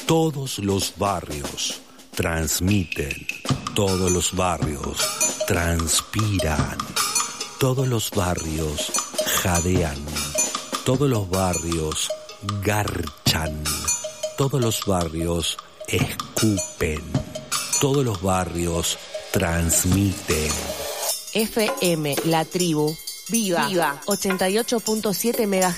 Todos los barrios transmiten, todos los barrios transpiran, todos los barrios jadean, todos los barrios garchan, todos los barrios escupen, todos los barrios transmiten. FM La Tribu, Viva, 88.7 MHz.